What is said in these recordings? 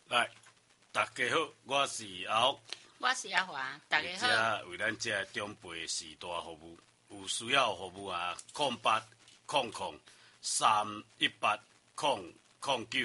来，大家好，我是阿福， 我是阿华，大家好。 这为咱这长辈时代服务，有需要服务啊，0800318009。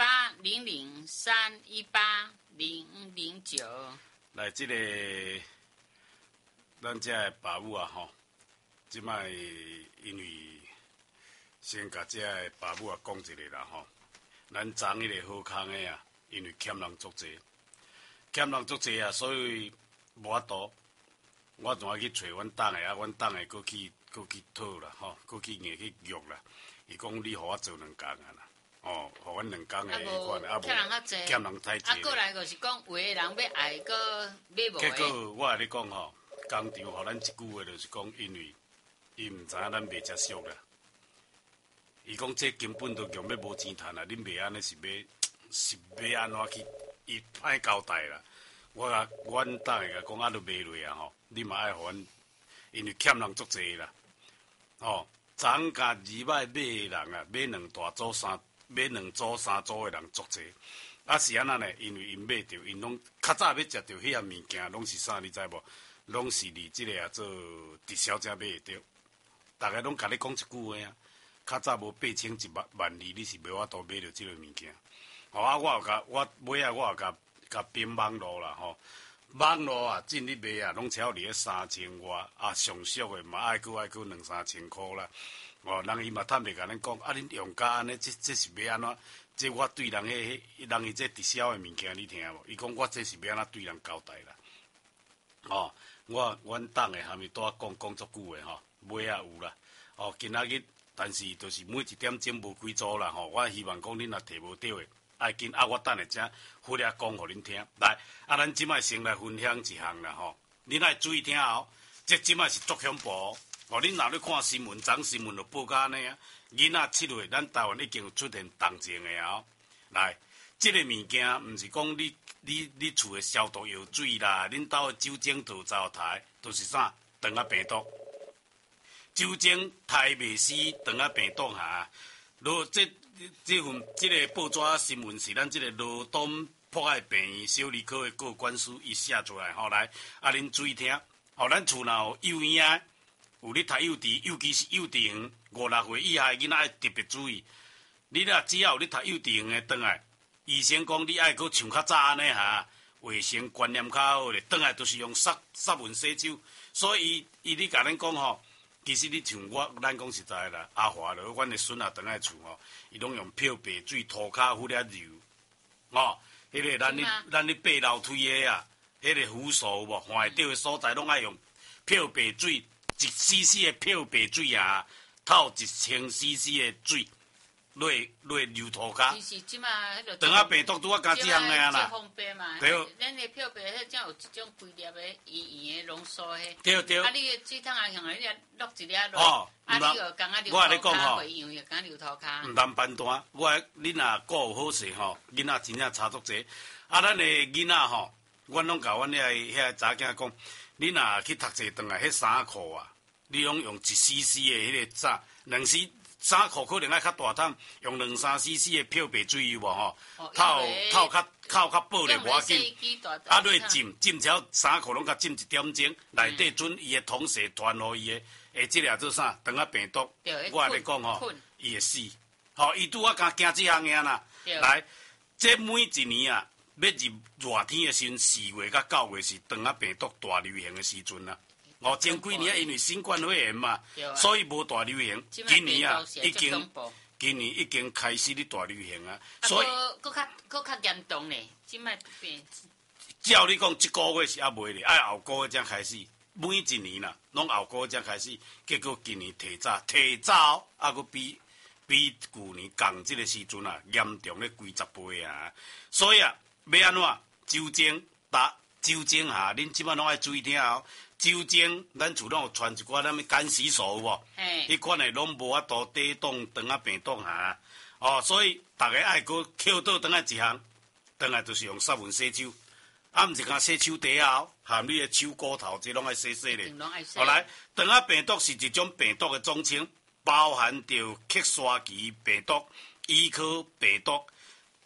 0800318009。 来，这个咱这的爸母啊，吼，即摆因为先甲这的爸母啊讲一下啦，吼，咱昨迄个好康的啊，因为欠人足济。欠人足济啊，所以无法度，我就去找阮党的啊，阮党的搁去讨啦，吼，搁去硬去约啦。伊讲你互我做2工啊啦，哦，互阮2工的款啊，无欠人太济。 啊，过来就是讲，有的人要爱，搁要无的。 结果我甲你讲吼，工厂互咱一句话就是讲，因为伊毋知影咱袂接受啦。伊讲这根本都强要无钱趁啊！恁袂安尼是要安怎去？伊歹交代啦。阮党个讲啊，都卖落啊吼，你嘛爱互阮，因为欠人足济啦。哦，昨甲2摆买的人啊，买2组3组的人足济。啊是安那呢？因为因买着，因拢较早要食着迄样物件，拢是啥？你知无？拢是伫即个做直销才买得着。大家拢甲你讲一句话啊。较早无8,000,1,000,2，你是袂法度买着即个物件。哦啊，我尾仔我也甲编网络啦吼，网络啊进你买啊，拢超伫3000外，啊上俗的嘛爱搁2-3千箍啦。哦，人伊嘛坦白甲咱讲，啊恁用家安尼，这是要安怎？这我对人人伊这直销的物件你听无？伊讲我这是要安怎对人交代啦。哦，阮党的还没拄仔讲足久的吼，尾仔有啦。哦，今仔日。但是，就是每一点钟无几组啦吼，我希望讲恁若摕无着的，爱紧啊！我等下才回来讲互恁听。来，啊，咱即摆先来分享一项啦吼，恁爱注意听哦。这即摆是足恐怖哦！恁若咧看新闻，昨新闻就报甲安尼啊。囡仔7岁，咱台湾已经有出现重症的哦。来，这个物件毋是讲你厝的消毒药水啦，恁兜的酒精涂灶台，都是啥？肠仔病毒。酒精太袂死，肠仔病毒哈。这个报纸新闻是咱这个罗东博爱病院小儿科的各管师伊写出来，来，啊恁注意听，咱厝若有幼婴，有咧读幼稚，尤其是幼稚园5-6岁以下囡仔爱特别注意。你若只要有咧读幼稚园的转来，医生讲你爱搁像较早安尼哈，卫生观念较好咧，转来都是用杀蚊洗手，所以伊咧甲咱讲吼。其实你像咱讲实在啦，阿华了，阮的孙仔脣来厝吼，伊拢用漂白水涂骹敷了油，哦，迄个咱咧爬楼梯的啊，迄个扶手有无，坏掉的所在拢爱用漂白水，1cc 的漂白水啊，透1000cc 的水，落油涂骹。 其实即马迄个肠仔病毒拄啊加这项的啊啦。 方便嘛。 对。 咱的漂白迄种有一种规粒的圆的浓缩的。 对。 啊，你个水桶啊，向你落一粒落。 哦。 啊，你个刚刚流涂骹，袂用又刚流涂骹。 毋通判断，恁若顾好势吼，囡仔真正差足济。啊，咱的囡仔吼，阮拢甲阮遐查囝讲，你若去读册转来，迄衫裤啊，你拢用1cc 的迄个啥，2cc。衫裤可能爱较大桶，用2-3cc 的漂白水有无吼？透较薄咧，无要紧。啊，落浸超衫裤拢甲浸1点钟，内底准伊的通势传互伊的，即个做啥？肠仔病毒，我咧讲吼，伊会死。吼，伊拄啊惊即项尔啦。来，这每一年啊，要入热天的时阵，4月到9月是肠仔病毒大流行的时阵啦。前几年因为新冠肺炎嘛，所以无大流行。今年已经开始咧大流行啊，所以佫较严重咧。即摆病， 照你讲，这个月是还袂咧，爱后个月才开始。每一年啦，拢后个月才开始，结果今年提早，啊，佫比去年共这个时阵啊，严重咧几10倍啊。所以啊，要安怎酒精哈，恁即摆拢爱注意听哦。酒精，咱厝拢有传一寡咱干洗手有无？迄款的拢无法度抵挡肠仔病毒哈。哦，所以大家爱搁捡倒转来一项，转来就是用杀蚊洗手，啊，毋是讲洗手底后，含你的手骨头这拢爱洗咧。后来，肠仔病毒是一种病毒的总称，包含着克沙奇病毒、伊科病毒、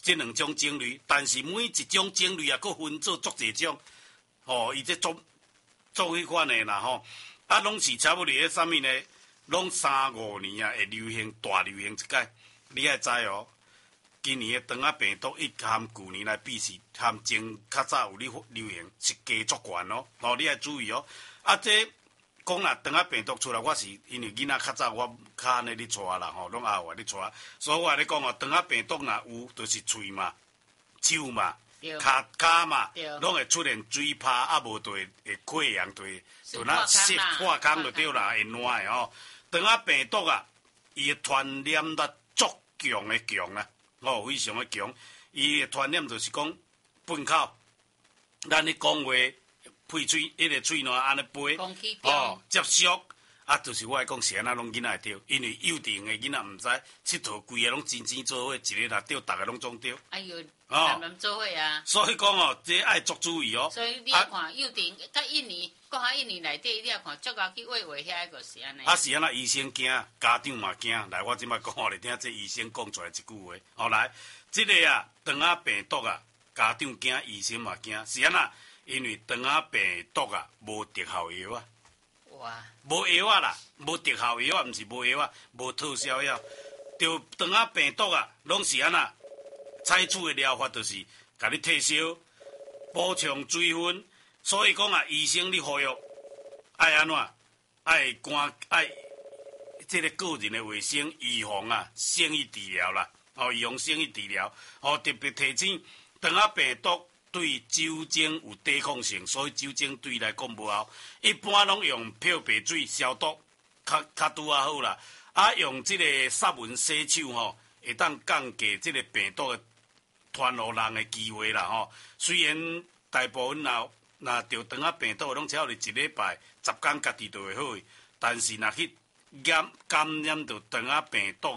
这两种种类，但是每一种种类啊，佫分做足侪种，伊这做迄款的啦吼，拢是差不多迄啥物呢？拢3-5年啊会流行大流行一届，你爱知哦。今年的肠仔病毒，伊含旧年来比是含前较早有流行是加足悬哦，你爱注意哦。这讲啦，肠仔病毒出来，我是因为囡仔较早我较安尼咧带啦吼，拢阿有咧带，所以我咧讲哦，肠仔病毒若有，就是喙嘛、手嘛、骹嘛，拢会出现水泡，无就会溃疡，就那破空就对啦，会烂的吼。肠仔病毒啊，伊的传染力足强的强啊！非常的强，伊的传染就是讲粪口，咱咧讲话、配嘴，迄个嘴喏安尼飞，接触，就是我来讲是安那拢囡仔会着，因为幼稚园的囡仔毋知佚佗规个拢真做伙，一个若着，逐个拢总着。 哎呦，慢做伙啊！ 所以讲这爱足注意哦。 所以你看幼稚园，甲印尼，国下印尼内底，你也看足够去喂遐个是安尼。 是安那医生惊，家长嘛惊。来，我即摆讲互你听，这医生讲出来一句话。来，这个肠仔病毒家长惊，医生嘛惊，是安那？因为肠仔病毒无特效药啊。哇！无药啦，无特效药毋是无药无特效药。就肠仔病毒拢是安那？采取的疗法就是甲你退烧、补充水分，所以讲医生你呼吁爱安怎？爱这个个人的卫生预防胜于治疗啦。预防胜于治疗。特别提醒，肠仔病毒对酒精有抵抗性，所以酒精对伊来讲无效。一般拢用漂白水消毒，较拄好啦。用这个杀蚊洗手会当降低这个病毒的传互人的机会啦虽然大部分若着肠仔病毒，拢只要你一礼拜10天家己就会好，但是若去感染到肠仔病毒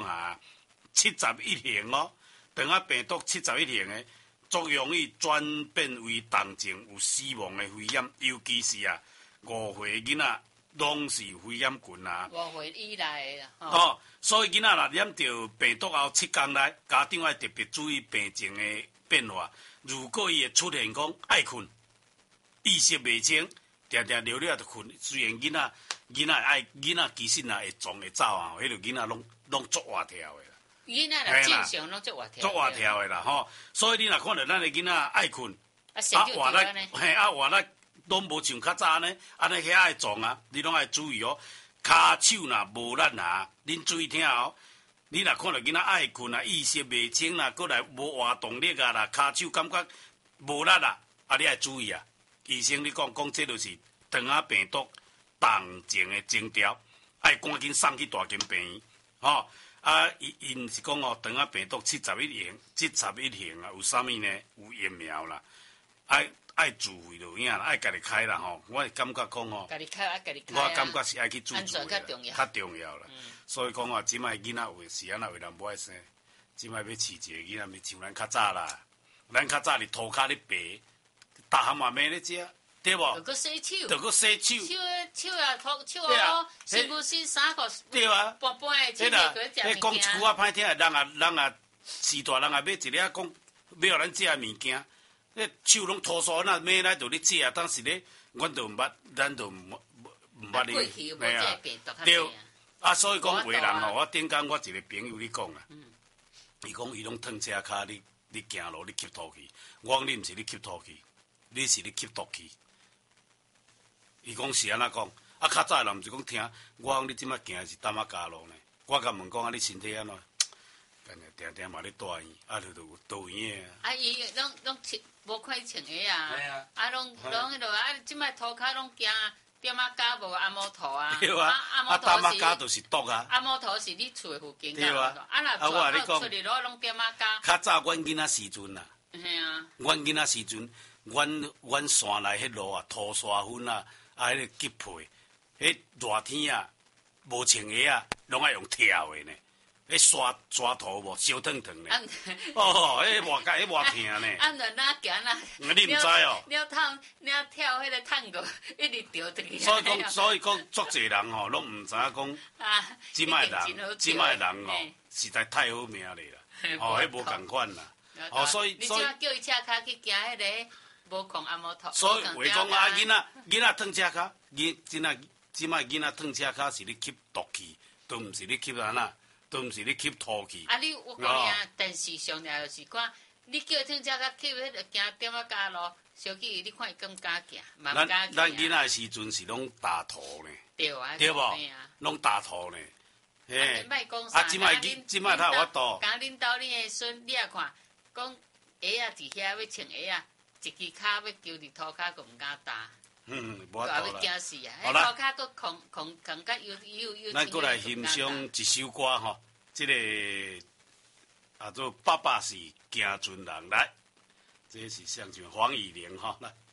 71型肠仔病毒71型的，足容易转变为重症有死亡的危险，尤其是5岁囡仔拢是危险群 5岁以内的所以囡仔若染到病毒后7天内，家长要特别注意病情的变化。如果伊会出现讲爱困、意识袂清、定定聊聊就困，虽然囡仔其实会撞会走迄个囡仔拢足活跳的啦。 囡仔若正常拢足活跳。 足活跳的啦所以你若看到咱的囡仔爱困，活力拢无像较早呢，安尼遐爱撞你拢爱注意骹手若无力恁注意听你若看到囡仔爱困意识袂清过来无活动力啦，骹手感觉无力你爱注意医生你讲这就是肠仔病毒重症的征兆，爱赶紧送去大间病院因是讲肠仔病毒71型有啥物呢？有疫苗啦，爱自费就影啦，爱家己开啦我感觉讲家己开家己开我感觉是爱去自安全较重要啦。所以讲即摆囡仔有是安那为人无爱生，即摆要饲一个囡仔，咪像咱较早啦，咱较早哩涂骹咧白，逐项嘛免咧食，对无？ 着洗手，手身躯洗衫裤， 对半半的清洁过食物件。 讲一句歹听的，人时大人买一个讲要互咱食物件。手拢涂刷那买来就咧食，但是咧，阮就毋捌，咱就毋捌咧，对所以讲话人我顶工我一个朋友咧讲伊讲伊拢褪车骹，你行路你吸吐气，我讲你毋是咧吸吐气，你是咧吸毒气。伊讲是安怎讲？较早人毋是讲听，我讲你即摆行是担加路呢？我甲问讲你身体安怎？定嘛咧住院，就住院的伊拢无看穿的拢迄落即摆涂骹拢惊点甲无按摩涂对按甲就是毒按摩涂是你厝的附近对若出去落拢点甲。 较早阮囡仔时阵阮囡仔时阵，阮山内迄路涂沙粉迄个吉配，迄热天无穿鞋拢爱用跳的呢。刷涂无，烧烫烫呢。迄活疼呢。 按着哪行你毋知鸟跳迄个探戈，一直掉进去。 所以讲，足侪人拢毋知影讲，即摆人实在太好命咧啦。迄无共款啦。 所以你即叫伊车骹去行迄个无空按摩头。 所以话讲啊，囡仔烫车骹，即摆囡仔烫车骹是咧吸毒气，都毋是咧吸安那，都毋是咧吸土气。 啊，我讲你啊，电视上了就是看，你叫伊烫车骹吸迄个行点仔街路，小气你看伊敢敢行，嘛毋敢行。 咱囡仔时阵是拢大涂呢， 对啊， 对无？拢大涂呢。 嘿，莫讲啥。 即摆他有法度。 讲恁兜恁的孙，你也看，讲鞋啊伫遐要穿鞋啊，一支骹要揪伫涂骹，佫毋敢踏。 无法度啦。 要惊死啊！迄涂骹佫空甲又。 咱过来欣赏一首歌吼，这个做爸爸是行船人来，这是像黄以玲吼来。